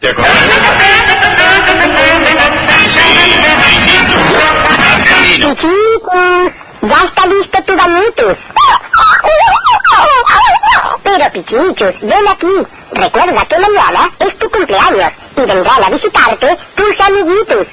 ¿Te acordás de esa? Sí, argentino. Pichitos, ya está listo tu bañitos. Pero Pichichos, ven aquí. Recuerda que mañana es tu cumpleaños y vendrán a visitarte tus amiguitos.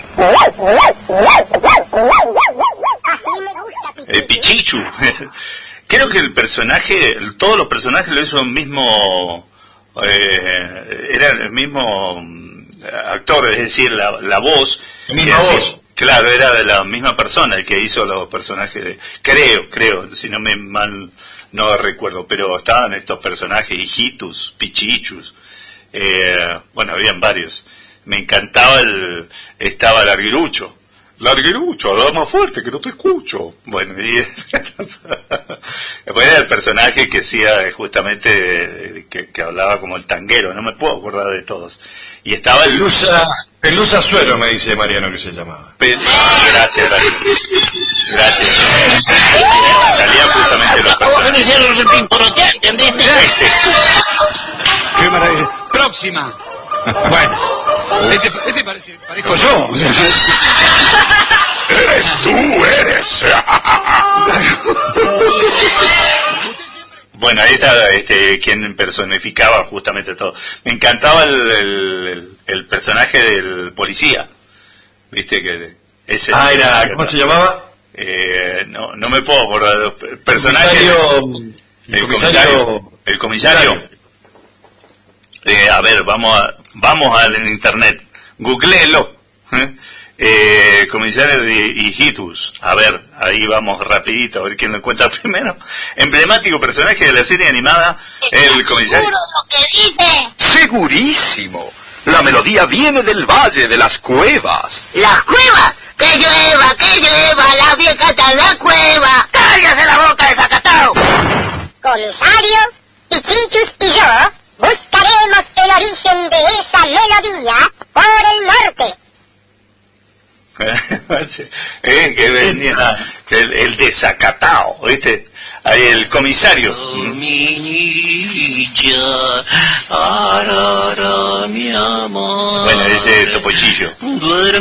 Así me gusta, Pichichu. Creo que el personaje, todos los personajes lo hizo el mismo, era el mismo actor, es decir, la voz. La misma voz. Claro, era de la misma persona el que hizo los personajes creo, si no me mal no recuerdo, pero estaban estos personajes, hijitus, pichichus, bueno, habían varios. Me encantaba estaba Larguirucho, habla más fuerte que no te escucho. Bueno, y después era el personaje que hacía justamente, que hablaba como el tanguero, no me puedo acordar de todos. Y estaba Pelusa Suero, me dice Mariano que se llamaba. Gracias. Salía justamente los personajes. ¿Entendiste? Qué maravilla. Próxima. Bueno, este parezco yo. Eres. Bueno, ahí está quien personificaba justamente todo. Me encantaba el personaje del policía. ¿Viste? Que ese ¿Cómo se llamaba? No me puedo acordar. El personaje. El comisario. A ver, vamos al internet. Googleelo. Comisario de Hijitus. A ver, ahí vamos rapidito, a ver quién lo encuentra primero. Emblemático personaje de la serie animada, el comisario. ¿Seguro lo que dice? Segurísimo. La melodía viene del Valle de las Cuevas. ¿Las cuevas? ¡Que llueva! ¡La vieja está en la cueva! ¡Cállate la boca, desacatado! Comisario, Pichichus y yo buscaremos el origen de esa melodía por el norte. Que venía el desacatado, ¿viste? Ahí el comisario. Mi niña, mi amor. Bueno, ese Topochillo. Duerme.